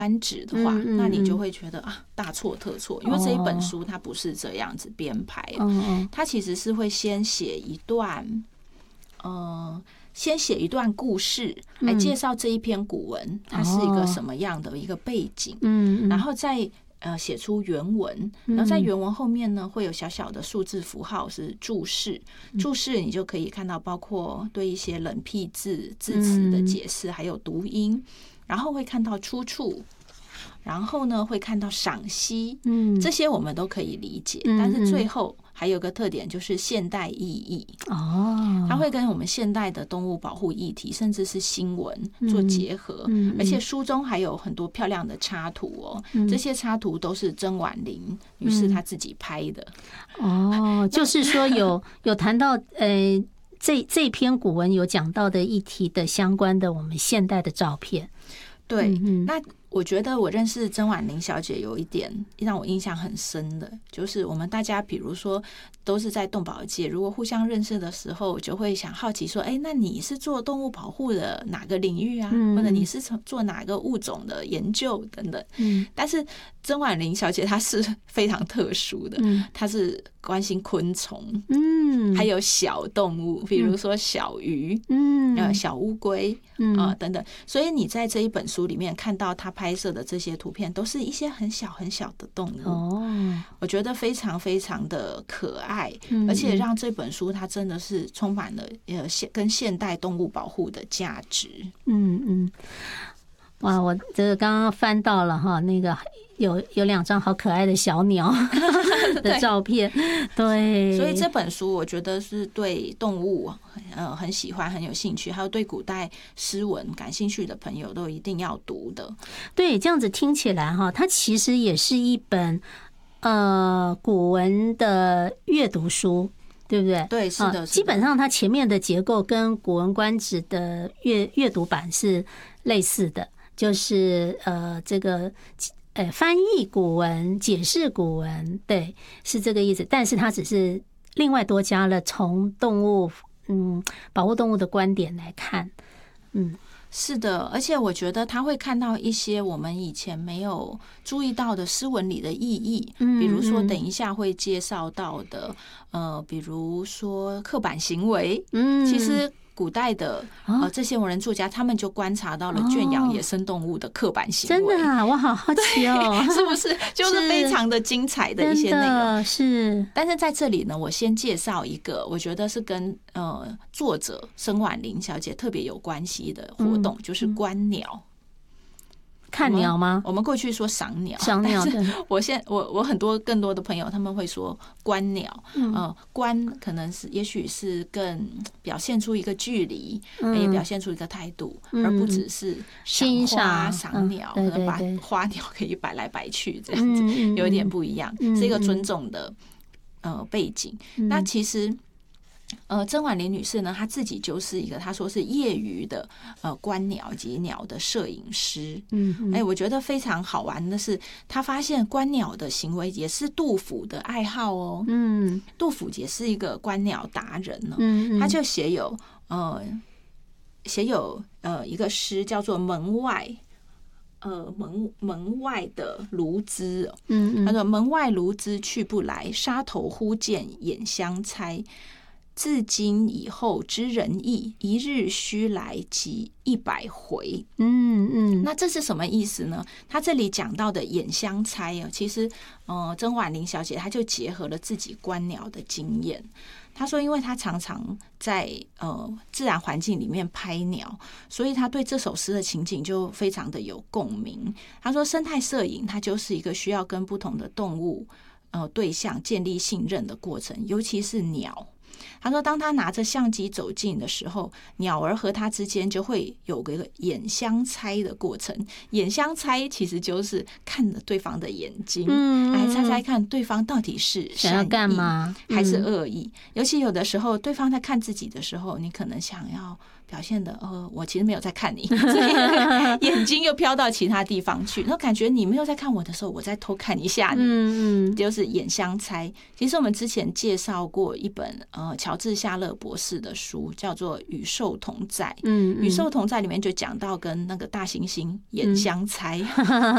专职的话，那你就会觉得啊大错特错，因为这一本书它不是这样子编排，它其实是会先写一段故事来介绍这一篇古文它是一个什么样的一个背景，然后再写出原文，然后在原文后面呢会有小小的数字符号是注释，注释你就可以看到包括对一些冷僻字字词的解释，还有读音，然后会看到出处，然后呢会看到赏析，这些我们都可以理解，但是最后还有个特点就是现代意义它会跟我们现代的动物保护议题甚至是新闻做结合，而且书中还有很多漂亮的插图这些插图都是曾婉玲女士她自己拍的就是说有谈到这篇古文有讲到的议题的相关的我们现代的照片。 对，那我觉得我认识曾婉玲小姐有一点让我印象很深的，就是我们大家比如说都是在动保界，如果互相认识的时候，就会想好奇说，那你是做动物保护的哪个领域啊？或者你是做哪个物种的研究等等。但是曾婉玲小姐她是非常特殊的，她是关心昆虫，还有小动物，比如说小鱼，小乌龟等等。所以你在这一本书里面看到她拍摄的这些图片，都是一些很小很小的动物。我觉得非常非常的可爱，而且让这本书它真的是充满了跟现代动物保护的价值。 哇，我这个刚刚翻到了哈，那个有2张好可爱的小鸟的照片，对， 所以这本书我觉得是对动物很喜欢、很有兴趣，还有对古代诗文感兴趣的朋友都一定要读的。 对，这样子听起来哈，它其实也是一本古文的阅读书。对不对？ 对，是的， 基本上它前面的结构跟《古文观止》的阅读版是类似的，就是这个翻译古文、解释古文，对，是这个意思。但是它只是另外多加了从动物保护动物的观点来看， 是的，而且我觉得他会看到一些我们以前没有注意到的诗文里的意义，比如说等一下会介绍到的，比如说刻板行为，其实古代的这些文人作家，他们就观察到了圈养野生动物的刻板行为。 真的啊，我好好奇哦， 是不是？就是非常的精彩的一些内容。 是， 但是在这里呢，我先介绍一个，我觉得是跟作者曾婉玲小姐特别有关系的活动，就是观鸟。 看鸟吗？ 我们过去说赏鸟， 赏鸟。 我很多更多的朋友他们会说观鸟，观可能是也许是更表现出一个距离，也表现出一个态度，而不只是欣赏赏鸟，可能把花鸟可以摆来摆去这样子，有一点不一样，是一个尊重的背景。那其实。曾婉玲女士呢，她自己就是一个，她说是业余的观鸟及鸟的摄影师。我觉得非常好玩的是，她发现观鸟的行为也是杜甫的爱好哦。杜甫也是一个观鸟达人呢。他就写有一个诗叫做《门外》。门外的卢兹，他说门外卢兹去不来，沙头忽见眼相猜。自今以后知人意，一日须来即100回。那这是什么意思呢？他这里讲到的眼相猜其实曾婉玲小姐她就结合了自己观鸟的经验。她说，因为她常常在自然环境里面拍鸟，所以她对这首诗的情景就非常的有共鸣。她说，生态摄影它就是一个需要跟不同的动物对象建立信任的过程，尤其是鸟。他说，当他拿着相机走近的时候，鸟儿和他之间就会有个眼相猜的过程。眼相猜其实就是看着对方的眼睛，来猜猜看对方到底是善意还是恶意。尤其有的时候，对方在看自己的时候，你可能想要表现的我其实没有在看你，所以眼睛又飘到其他地方去，然后感觉你没有在看我的时候，我再偷看一下你，就是眼相猜。其实我们之前介绍过一本乔治夏勒博士的书，叫做《与兽同在》。与兽同在里面就讲到跟那个大猩猩眼相猜。